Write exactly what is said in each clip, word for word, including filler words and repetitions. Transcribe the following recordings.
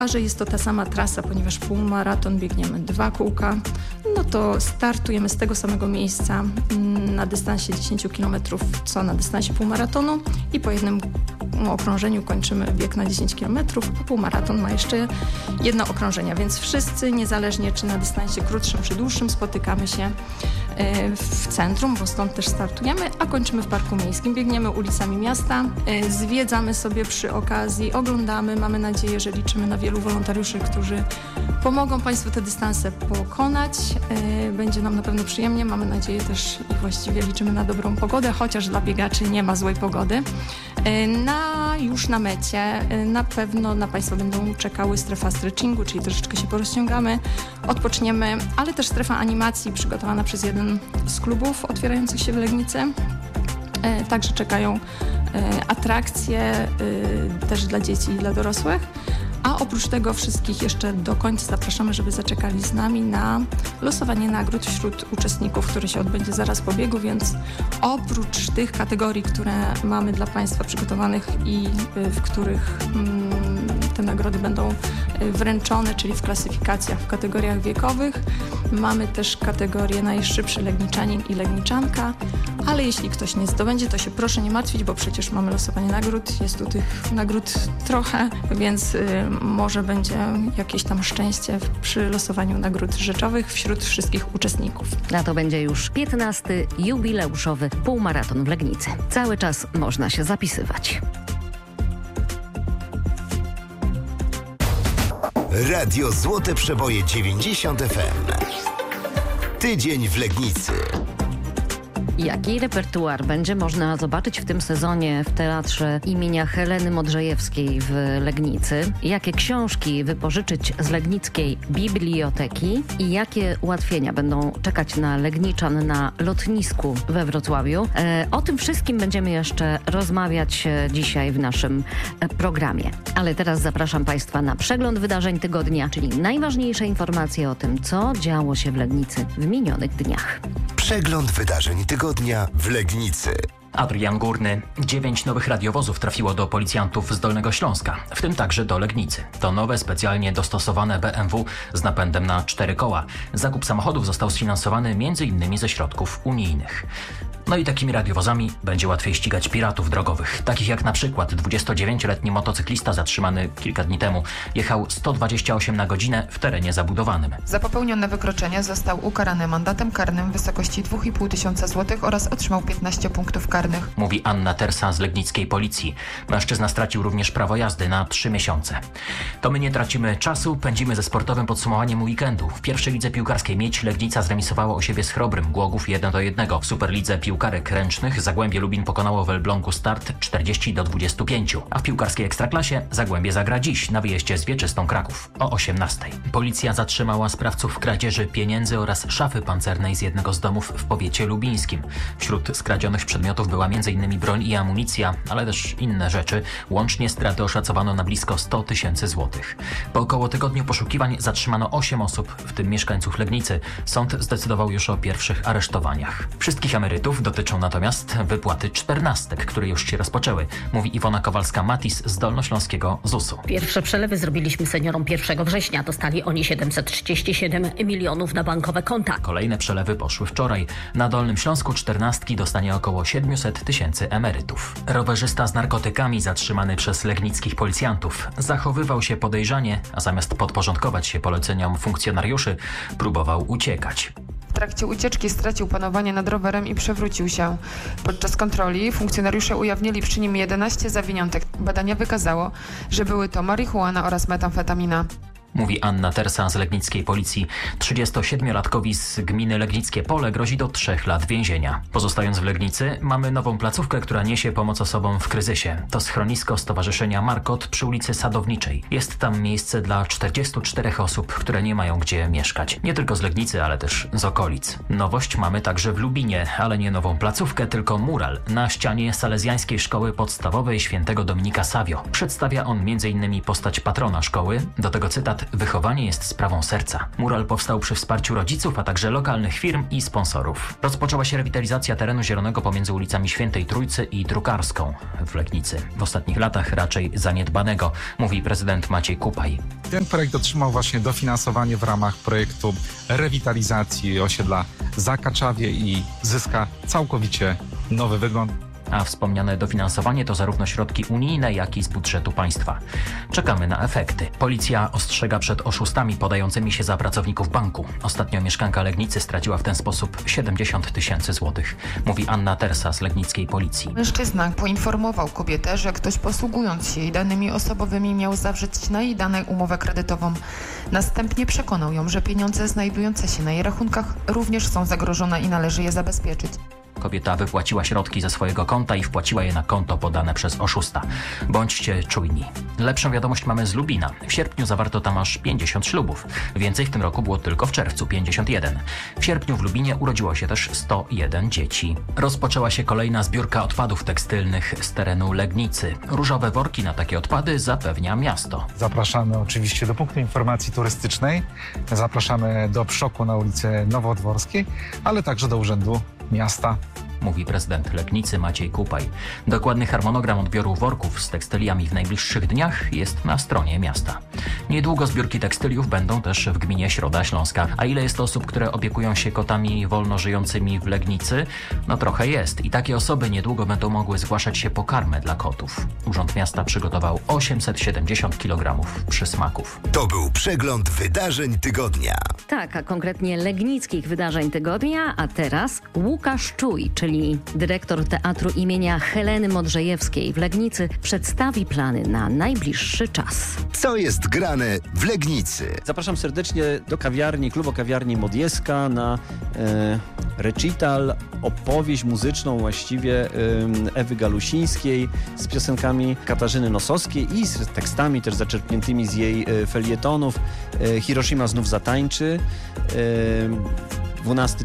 że jest to ta sama trasa, ponieważ półmaraton biegniemy dwa kółka, no to startujemy z tego samego miejsca na dystansie dziesięć kilometrów, co na dystansie półmaratonu i po jednym okrążeniu kończymy bieg na dziesięć kilometrów, a półmaraton ma jeszcze jedno okrążenie, więc wszyscy, niezależnie czy na dystansie krótszym czy dłuższym, spotykamy się w centrum, bo stąd też startujemy, a kończymy w Parku Miejskim. Biegniemy ulicami miasta, zwiedzamy sobie przy okazji, oglądamy, mamy nadzieję, że liczymy na wielu wolontariuszy, którzy pomogą Państwu te dystanse pokonać. Będzie nam na pewno przyjemnie, mamy nadzieję też i właściwie liczymy na dobrą pogodę, chociaż dla biegaczy nie ma złej pogody. Na, już na mecie na pewno na Państwa będą czekały strefa stretchingu, czyli troszeczkę się porozciągamy, odpoczniemy, ale też strefa animacji przygotowana przez jeden z klubów otwierających się w Legnicy. Także czekają atrakcje też dla dzieci i dla dorosłych. A oprócz tego wszystkich jeszcze do końca zapraszamy, żeby zaczekali z nami na losowanie nagród wśród uczestników, które się odbędzie zaraz po biegu, więc oprócz tych kategorii, które mamy dla Państwa przygotowanych i w których mm, te nagrody będą wręczone, czyli w klasyfikacjach, w kategoriach wiekowych, mamy też kategorię najszybszy Legniczanin i Legniczanka, ale jeśli ktoś nie zdobędzie, to się proszę nie martwić, bo przecież mamy losowanie nagród, jest tu tych nagród trochę, więc y, może będzie jakieś tam szczęście przy losowaniu nagród rzeczowych wśród wszystkich uczestników. A to będzie już piętnasty jubileuszowy półmaraton w Legnicy. Cały czas można się zapisywać. Radio Złote Przeboje dziewięćdziesiąt F M. Tydzień w Legnicy. Jaki repertuar będzie można zobaczyć w tym sezonie w Teatrze imienia Heleny Modrzejewskiej w Legnicy? Jakie książki wypożyczyć z legnickiej biblioteki? I jakie ułatwienia będą czekać na Legniczan na lotnisku we Wrocławiu? E, o tym wszystkim będziemy jeszcze rozmawiać dzisiaj w naszym programie. Ale teraz zapraszam Państwa na przegląd wydarzeń tygodnia, czyli najważniejsze informacje o tym, co działo się w Legnicy w minionych dniach. Przegląd wydarzeń tygodnia w Legnicy. Adrian Górny. Dziewięć nowych radiowozów trafiło do policjantów z Dolnego Śląska, w tym także do Legnicy. To nowe, specjalnie dostosowane B M W z napędem na cztery koła. Zakup samochodów został sfinansowany między innymi ze środków unijnych. No i takimi radiowozami będzie łatwiej ścigać piratów drogowych, takich jak na przykład dwudziestodziewięcioletni motocyklista zatrzymany kilka dni temu. Jechał sto dwadzieścia osiem na godzinę w terenie zabudowanym. Za popełnione wykroczenie został ukarany mandatem karnym w wysokości dwa i pół tysiąca złotych oraz otrzymał piętnaście punktów karnych. Mówi Anna Tersa z legnickiej policji. Mężczyzna stracił również prawo jazdy na trzy miesiące. To my nie tracimy czasu, pędzimy ze sportowym podsumowaniem weekendu. W pierwszej lidze piłkarskiej Miedź Legnica zremisowała u siebie z Chrobrym Głogów jeden do jednego. W Superlidze piłkarek ręcznych Zagłębie Lubin pokonało w Elblągu Start czterdzieści do dwudziestu pięciu. A w piłkarskiej Ekstraklasie Zagłębie zagra dziś na wyjeździe z Wieczystą Kraków o osiemnastej. Policja zatrzymała sprawców kradzieży pieniędzy oraz szafy pancernej z jednego z domów w powiecie lubińskim. Wśród skradzionych przedmiotów była między innymi broń i amunicja, ale też inne rzeczy. Łącznie straty oszacowano na blisko sto tysięcy złotych. Po około tygodniu poszukiwań zatrzymano osiem osób, w tym mieszkańców Legnicy. Sąd zdecydował już o pierwszych aresztowaniach. Wszystkich emerytów dotyczą natomiast wypłaty czternastek, które już się rozpoczęły, mówi Iwona Kowalska-Matis z dolnośląskiego zusu. Pierwsze przelewy zrobiliśmy seniorom pierwszego września. Dostali oni siedemset trzydzieści siedem milionów na bankowe konta. Kolejne przelewy poszły wczoraj. Na Dolnym Śląsku czternastki dostanie około siedemset tysięcy emerytów. Rowerzysta z narkotykami zatrzymany przez legnickich policjantów zachowywał się podejrzanie, a zamiast podporządkować się poleceniom funkcjonariuszy, próbował uciekać. W trakcie ucieczki stracił panowanie nad rowerem i przewrócił się. Podczas kontroli funkcjonariusze ujawnili przy nim jedenaście zawiniątek. Badanie wykazało, że były to marihuana oraz metamfetamina. Mówi Anna Tersa z legnickiej policji. trzydziestosiedmiolatkowi z gminy Legnickie Pole grozi do trzech lat więzienia. Pozostając w Legnicy, mamy nową placówkę, która niesie pomoc osobom w kryzysie. To schronisko Stowarzyszenia Markot przy ulicy Sadowniczej. Jest tam miejsce dla czterdziestu czterech osób, które nie mają gdzie mieszkać. Nie tylko z Legnicy, ale też z okolic. Nowość mamy także w Lubinie, ale nie nową placówkę, tylko mural na ścianie Salezjańskiej Szkoły Podstawowej Świętego Dominika Savio. Przedstawia on między innymi postać patrona szkoły, do tego cytat: cytat: wychowanie jest sprawą serca. Mural powstał przy wsparciu rodziców, a także lokalnych firm i sponsorów. Rozpoczęła się rewitalizacja terenu zielonego pomiędzy ulicami Świętej Trójcy i Drukarską w Legnicy. W ostatnich latach raczej zaniedbanego, mówi prezydent Maciej Kupaj. Ten projekt otrzymał właśnie dofinansowanie w ramach projektu rewitalizacji osiedla Zakaczawie i zyska całkowicie nowy wygląd. A wspomniane dofinansowanie to zarówno środki unijne, jak i z budżetu państwa. Czekamy na efekty. Policja ostrzega przed oszustami podającymi się za pracowników banku. Ostatnio mieszkanka Legnicy straciła w ten sposób siedemdziesiąt tysięcy złotych, mówi Anna Tersa z legnickiej policji. Mężczyzna poinformował kobietę, że ktoś posługując się jej danymi osobowymi miał zawrzeć na jej dane umowę kredytową. Następnie przekonał ją, że pieniądze znajdujące się na jej rachunkach również są zagrożone i należy je zabezpieczyć. Kobieta wypłaciła środki ze swojego konta i wpłaciła je na konto podane przez oszusta. Bądźcie czujni. Lepszą wiadomość mamy z Lubina. W sierpniu zawarto tam aż pięćdziesiąt ślubów. Więcej w tym roku było tylko w czerwcu, pięćdziesiąt jeden. W sierpniu w Lubinie urodziło się też sto jeden dzieci. Rozpoczęła się kolejna zbiórka odpadów tekstylnych z terenu Legnicy. Różowe worki na takie odpady zapewnia miasto. Zapraszamy oczywiście do punktu informacji turystycznej. Zapraszamy do Pszoku na ulicy Nowodworskiej, ale także do Urzędu Miasta, mówi prezydent Legnicy Maciej Kupaj. Dokładny harmonogram odbioru worków z tekstyliami w najbliższych dniach jest na stronie miasta. Niedługo zbiórki tekstyliów będą też w gminie Środa Śląska. A ile jest osób, które opiekują się kotami wolno żyjącymi w Legnicy? No trochę jest i takie osoby niedługo będą mogły zgłaszać się po karmę dla kotów. Urząd Miasta przygotował osiemset siedemdziesiąt kilogramów przysmaków. To był przegląd wydarzeń tygodnia. Tak, a konkretnie legnickich wydarzeń tygodnia, a teraz Łukasz Czuj, czyli dyrektor Teatru imienia Heleny Modrzejewskiej w Legnicy, przedstawi plany na najbliższy czas. Co jest grane w Legnicy? Zapraszam serdecznie do kawiarni, klubu kawiarni Modjeska na e, recital, opowieść muzyczną właściwie e, Ewy Galusińskiej z piosenkami Katarzyny Nosowskiej i z tekstami też zaczerpniętymi z jej e, felietonów. E, Hiroshima znów zatańczy. E, dwunastego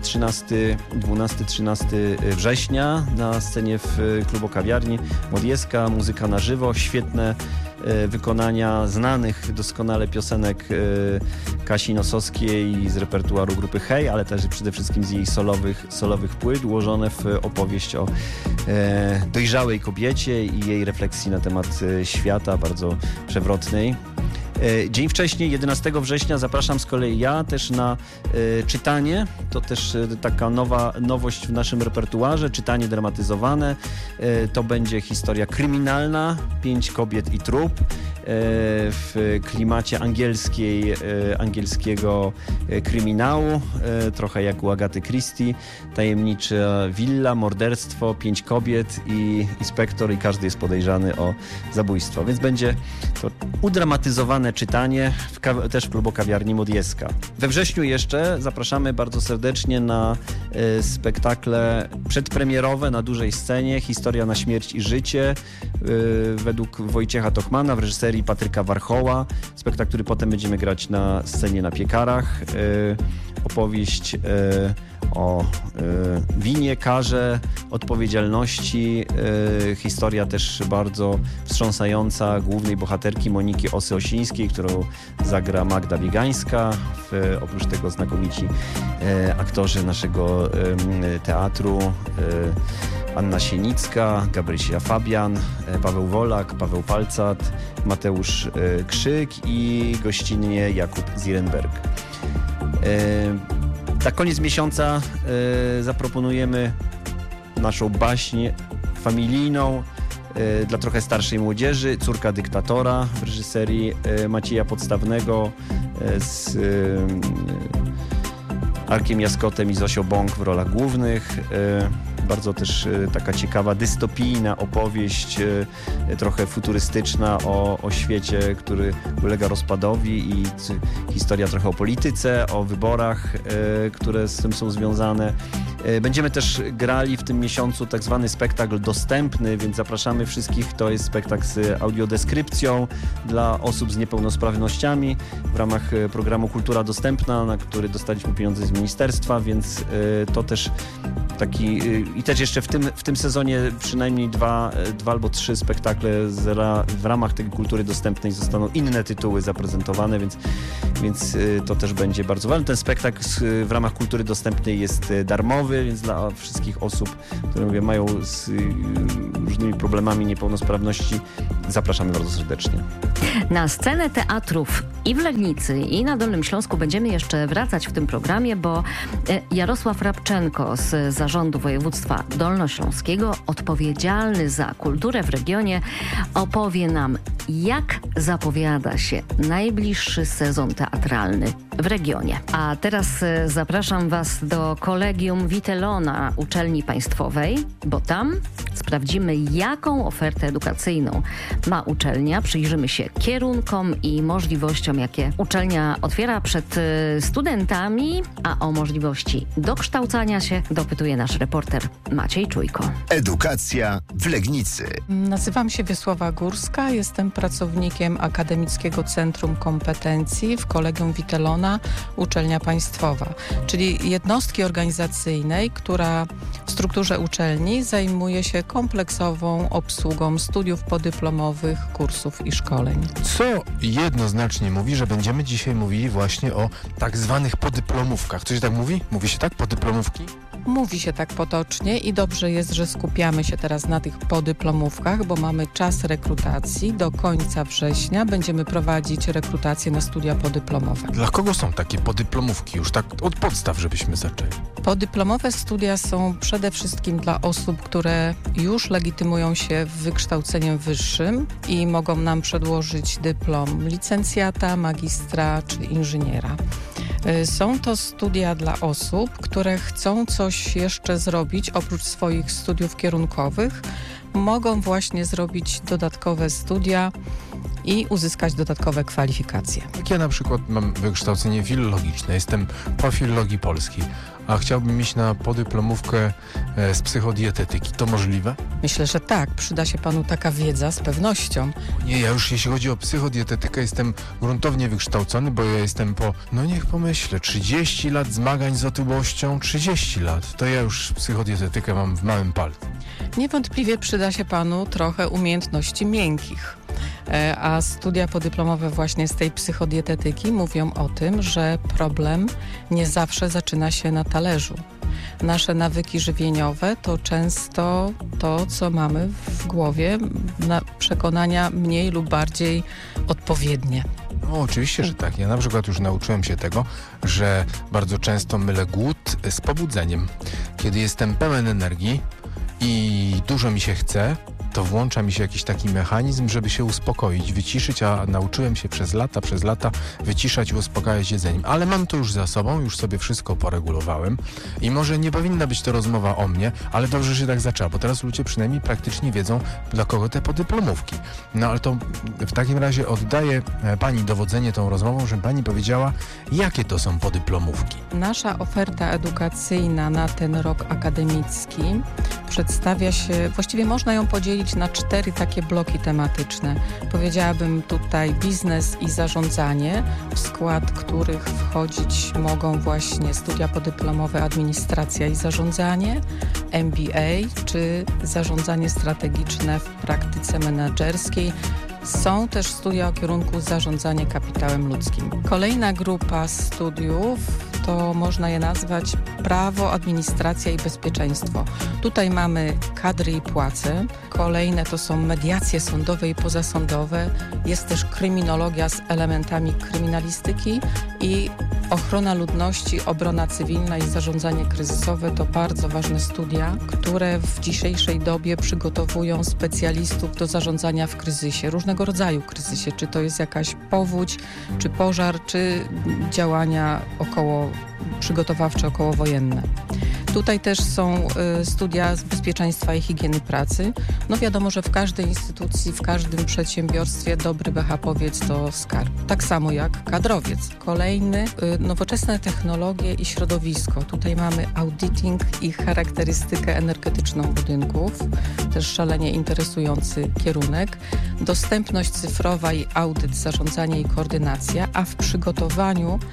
trzynastego września na scenie w klubu kawiarni Modjeska, muzyka na żywo, świetne e, wykonania znanych doskonale piosenek e, Kasi Nosowskiej z repertuaru grupy Hej, ale też przede wszystkim z jej solowych, solowych płyt, ułożone w opowieść o e, dojrzałej kobiecie i jej refleksji na temat e, świata, bardzo przewrotnej. Dzień wcześniej, jedenastego września, zapraszam z kolei ja też na y, czytanie. To też y, taka nowa nowość w naszym repertuarze, czytanie dramatyzowane. Y, to będzie historia kryminalna, pięć kobiet i trup y, w klimacie angielskiej, y, angielskiego y, kryminału, y, trochę jak u Agaty Christie. Tajemnicza willa, morderstwo, pięć kobiet i inspektor i każdy jest podejrzany o zabójstwo. Więc będzie to udramatyzowane czytanie w ka- też w klubu kawiarni Modjeska. We wrześniu jeszcze zapraszamy bardzo serdecznie na y, spektakle przedpremierowe na dużej scenie Historia na śmierć i życie y, według Wojciecha Tochmana w reżyserii Patryka Warchoła. Spektakl, który potem będziemy grać na scenie na Piekarach. Y, opowieść y, o y, winie, karze, odpowiedzialności. Y, historia też bardzo wstrząsająca głównej bohaterki Moniki Osy-Osińskiej, którą zagra Magda Biegańska. W, oprócz tego znakomici y, aktorzy naszego y, teatru. Y, Anna Sienicka, Gabrysia Fabian, Paweł Wolak, Paweł Palcat, Mateusz y, Krzyk i gościnnie Jakub Zirenberg. Y, Na koniec miesiąca y, zaproponujemy naszą baśń familijną y, dla trochę starszej młodzieży, Córka dyktatora w reżyserii y, Macieja Podstawnego y, z y, Arkiem Jaskotem i Zosią Bąk w rolach głównych. Y, bardzo też y, taka ciekawa, dystopijna opowieść, y, trochę futurystyczna o, o świecie, który ulega rozpadowi i c- historia trochę o polityce, o wyborach, y, które z tym są związane. Y, będziemy też grali w tym miesiącu tak zwany spektakl dostępny, więc zapraszamy wszystkich. To jest spektakl z audiodeskrypcją dla osób z niepełnosprawnościami w ramach y, programu Kultura Dostępna, na który dostaliśmy pieniądze z ministerstwa, więc y, to też taki y, i też jeszcze w tym, w tym sezonie przynajmniej dwa, dwa albo trzy spektakle z ra, w ramach tej kultury dostępnej zostaną inne tytuły zaprezentowane, więc, więc to też będzie bardzo ważne. Ten spektakl w ramach kultury dostępnej jest darmowy, więc dla wszystkich osób, które mówię, mają z różnymi problemami niepełnosprawności, zapraszamy bardzo serdecznie. Na scenę teatrów i w Legnicy, i na Dolnym Śląsku będziemy jeszcze wracać w tym programie, bo Jarosław Rabczenko z Zarządu Województwa Dolnośląskiego, odpowiedzialny za kulturę w regionie, opowie nam, jak zapowiada się najbliższy sezon teatralny w regionie. A teraz zapraszam Was do Kolegium Witelona Uczelni Państwowej, bo tam sprawdzimy, jaką ofertę edukacyjną ma uczelnia. Przyjrzymy się kierunkom i możliwościom, jakie uczelnia otwiera przed studentami, a o możliwości dokształcania się dopytuje nasz reporter Maciej Czujko. Edukacja w Legnicy. Nazywam się Wiesława Górska, jestem pracownikiem Akademickiego Centrum Kompetencji w Kolegium Witelona Uczelnia Państwowa, czyli jednostki organizacyjnej, która w strukturze uczelni zajmuje się kompleksową obsługą studiów podyplomowych, kursów i szkoleń. Co jednoznacznie mówi, że będziemy dzisiaj mówili właśnie o tak zwanych podyplomówkach. Co się tak mówi? Mówi się tak? Podyplomówki? Mówi się tak potocznie i dobrze jest, że skupiamy się teraz na tych podyplomówkach, bo mamy czas rekrutacji. Do końca września będziemy prowadzić rekrutację na studia podyplomowe. Dla kogo są takie podyplomówki? Już tak od podstaw, żebyśmy zaczęli. Podyplomowe studia są przede wszystkim dla osób, które już legitymują się wykształceniem wyższym i mogą nam przedłożyć dyplom licencjata, magistra czy inżyniera. Są to studia dla osób, które chcą coś jeszcze zrobić oprócz swoich studiów kierunkowych. Mogą właśnie zrobić dodatkowe studia i uzyskać dodatkowe kwalifikacje. Jak ja na przykład mam wykształcenie filologiczne, jestem po filologii polskiej, a chciałbym iść na podyplomówkę z psychodietetyki. To możliwe? Myślę, że tak. Przyda się panu taka wiedza z pewnością. Nie, ja już jeśli chodzi o psychodietetykę jestem gruntownie wykształcony, bo ja jestem po, no niech pomyślę, trzydzieści lat zmagań z otyłością, trzydzieści lat. To ja już psychodietetykę mam w małym palcu. Niewątpliwie przyda się panu trochę umiejętności miękkich. A studia podyplomowe właśnie z tej psychodietetyki mówią o tym, że problem nie zawsze zaczyna się na talerzu. Nasze nawyki żywieniowe to często to, co mamy w głowie, na przekonania mniej lub bardziej odpowiednie. No, oczywiście, że tak. Ja na przykład już nauczyłem się tego, że bardzo często mylę głód z pobudzeniem. Kiedy jestem pełen energii i dużo mi się chce, to włącza mi się jakiś taki mechanizm, żeby się uspokoić, wyciszyć, a nauczyłem się przez lata, przez lata wyciszać i uspokajać jedzeniem. Ale mam to już za sobą, już sobie wszystko poregulowałem i może nie powinna być to rozmowa o mnie, ale dobrze, że się tak zaczęła, bo teraz ludzie przynajmniej praktycznie wiedzą, dla kogo te podyplomówki. No ale to w takim razie oddaję pani dowodzenie tą rozmową, żeby pani powiedziała, jakie to są podyplomówki. Nasza oferta edukacyjna na ten rok akademicki przedstawia się, właściwie można ją podzielić na cztery takie bloki tematyczne. Powiedziałabym tutaj biznes i zarządzanie, w skład których wchodzić mogą właśnie studia podyplomowe administracja i zarządzanie, M B A czy zarządzanie strategiczne w praktyce menedżerskiej. Są też studia o kierunku zarządzanie kapitałem ludzkim. Kolejna grupa studiów to można je nazwać prawo, administracja i bezpieczeństwo. Tutaj mamy kadry i płace. Kolejne to są mediacje sądowe i pozasądowe. Jest też kryminologia z elementami kryminalistyki i ochrona ludności, obrona cywilna i zarządzanie kryzysowe to bardzo ważne studia, które w dzisiejszej dobie przygotowują specjalistów do zarządzania w kryzysie, różnego rodzaju kryzysie, czy to jest jakaś powódź, czy pożar, czy działania około przygotowawcze, okołowojenne. Tutaj też są y, studia z bezpieczeństwa i higieny pracy. No wiadomo, że w każdej instytucji, w każdym przedsiębiorstwie dobry behapowiec to skarb. Tak samo jak kadrowiec. Kolejny, y, nowoczesne technologie i środowisko. Tutaj mamy auditing i charakterystykę energetyczną budynków. Też szalenie interesujący kierunek. Dostępność cyfrowa i audyt, zarządzanie i koordynacja, a w przygotowaniu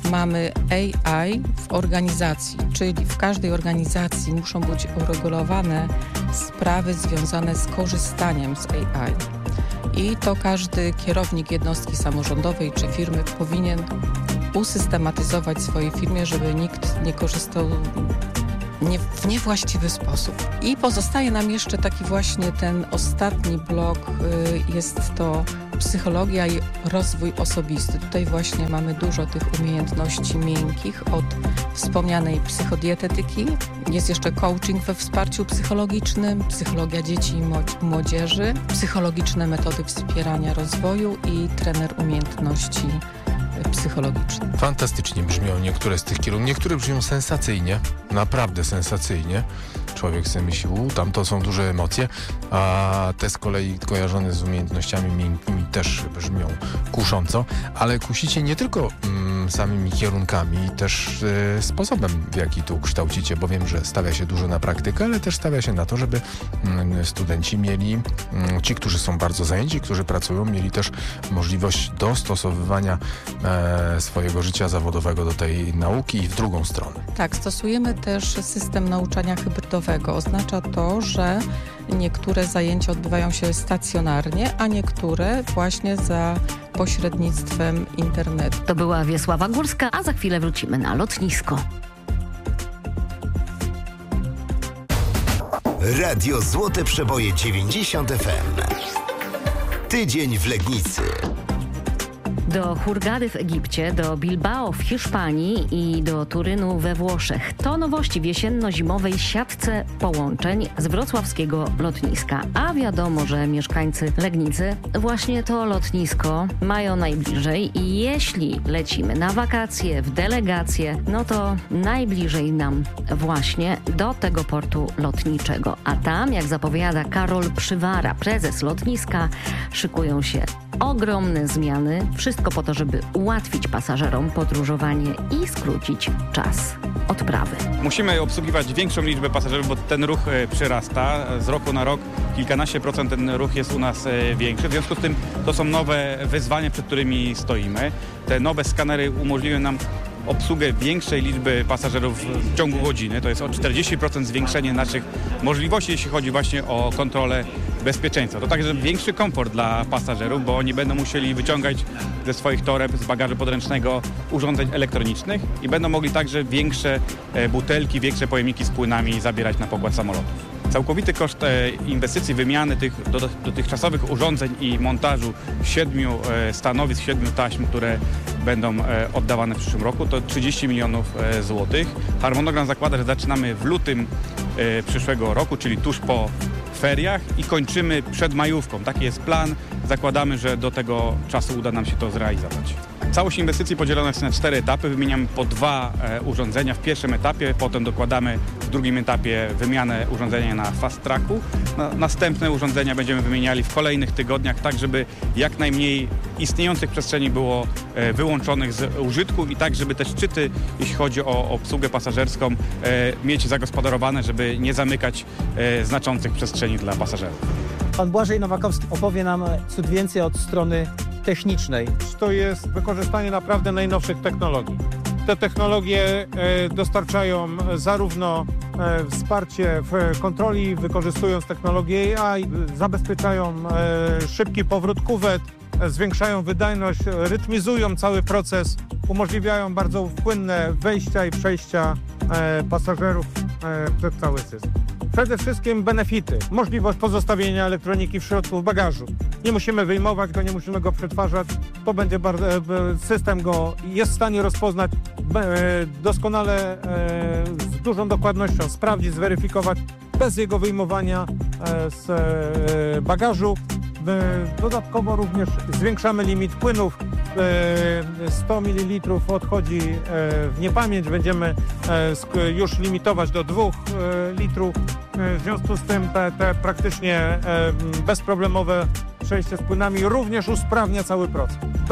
mamy A I w organizacji, czyli w każdej organizacji muszą być uregulowane sprawy związane z korzystaniem z A I. I to każdy kierownik jednostki samorządowej czy firmy powinien usystematyzować w swojej firmie, żeby nikt nie korzystał nie, w niewłaściwy sposób. I pozostaje nam jeszcze taki właśnie ten ostatni blok, y, jest to psychologia i rozwój osobisty. Tutaj właśnie mamy dużo tych umiejętności miękkich, od wspomnianej psychodietetyki. Jest jeszcze coaching we wsparciu psychologicznym, psychologia dzieci i młodzieży, psychologiczne metody wspierania rozwoju i trener umiejętności psychologicznych. Fantastycznie brzmią niektóre z tych kierunków. Niektóre brzmią sensacyjnie, naprawdę sensacyjnie. Człowiek sobie myśli, u, tam to są duże emocje, a te z kolei kojarzone z umiejętnościami miękkimi też brzmią kusząco, ale kusicie nie tylko mm, samymi kierunkami, też y, sposobem, w jaki tu kształcicie, bo wiem, że stawia się dużo na praktykę, ale też stawia się na to, żeby y, studenci mieli, y, ci, którzy są bardzo zajęci, którzy pracują, mieli też możliwość dostosowywania y, swojego życia zawodowego do tej nauki i w drugą stronę. Tak, stosujemy też system nauczania hybrydowego. Oznacza to, że niektóre zajęcia odbywają się stacjonarnie, a niektóre właśnie za pośrednictwem internetu. To była Wiesława Górska, a za chwilę wrócimy na lotnisko. Radio Złote Przeboje dziewięćdziesiąt F M. Tydzień w Legnicy. Do Hurgady w Egipcie, do Bilbao w Hiszpanii i do Turynu we Włoszech. To nowości w jesienno-zimowej siatce połączeń z wrocławskiego lotniska. A wiadomo, że mieszkańcy Legnicy właśnie to lotnisko mają najbliżej i jeśli lecimy na wakacje, w delegacje, no to najbliżej nam właśnie do tego portu lotniczego. A tam, jak zapowiada Karol Przywara, prezes lotniska, szykują się ogromne zmiany. Wszystko po to, żeby ułatwić pasażerom podróżowanie i skrócić czas odprawy. Musimy obsługiwać większą liczbę pasażerów, bo ten ruch przyrasta. Z roku na rok kilkanaście procent ten ruch jest u nas większy. W związku z tym to są nowe wyzwania, przed którymi stoimy. Te nowe skanery umożliwią nam obsługę większej liczby pasażerów w ciągu godziny. To jest o czterdzieści procent zwiększenie naszych możliwości, jeśli chodzi właśnie o kontrolę bezpieczeństwa. To także większy komfort dla pasażerów, bo oni będą musieli wyciągać ze swoich toreb, z bagażu podręcznego urządzeń elektronicznych i będą mogli także większe butelki, większe pojemniki z płynami zabierać na pokład samolotów. Całkowity koszt inwestycji wymiany tych dotychczasowych urządzeń i montażu siedmiu stanowisk, siedmiu taśm, które będą oddawane w przyszłym roku, to trzydzieści milionów złotych. Harmonogram zakłada, że zaczynamy w lutym przyszłego roku, czyli tuż po feriach i kończymy przed majówką. Taki jest plan. Zakładamy, że do tego czasu uda nam się to zrealizować. Całość inwestycji podzielona jest na cztery etapy. Wymieniamy po dwa e, urządzenia w pierwszym etapie, potem dokładamy w drugim etapie wymianę urządzenia na fast tracku. Na, następne urządzenia będziemy wymieniali w kolejnych tygodniach, tak żeby jak najmniej istniejących przestrzeni było e, wyłączonych z użytku i tak, żeby te szczyty, jeśli chodzi o obsługę pasażerską, e, mieć zagospodarowane, żeby nie zamykać e, znaczących przestrzeni dla pasażerów. Pan Błażej Nowakowski opowie nam cud więcej od strony technicznej. To jest wykorzystanie naprawdę najnowszych technologii. Te technologie e, dostarczają zarówno e, wsparcie w kontroli, wykorzystując technologię A I, zabezpieczają e, szybki powrót kuwet, e, zwiększają wydajność, rytmizują cały proces, umożliwiają bardzo płynne wejścia i przejścia e, pasażerów e, przez cały system. Przede wszystkim benefity. Możliwość pozostawienia elektroniki w środku w bagażu. Nie musimy wyjmować go, nie musimy go przetwarzać. To będzie bardzo, system go jest w stanie rozpoznać doskonale, z dużą dokładnością, sprawdzić, zweryfikować bez jego wyjmowania z bagażu. Dodatkowo również zwiększamy limit płynów. sto mililitrów odchodzi w niepamięć. Będziemy już limitować do dwóch litrów. W związku z tym te, te praktycznie bezproblemowe przejście z płynami również usprawnia cały proces.